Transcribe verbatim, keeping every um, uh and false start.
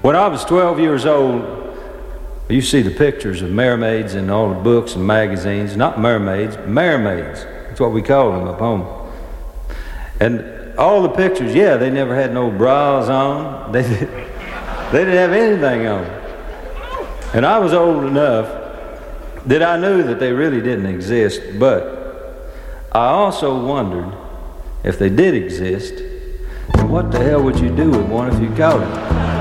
When I was twelve years old, you see the pictures of mermaids in all the books and magazines. Not mermaids, mermaids. That's what we call them up home. And all the pictures, yeah, they never had no bras on. They, they didn't have anything on. And I was old enough that I knew that they really didn't exist, but I also wondered if they did exist, what the hell would you do with one if you caught it?